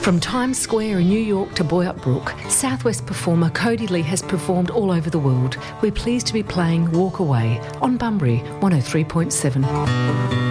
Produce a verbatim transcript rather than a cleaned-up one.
From Times Square in New York to Boyup Brook, Southwest performer Cody Lee has performed all over the world. We're pleased to be playing Walk Away on Bunbury one oh three point seven.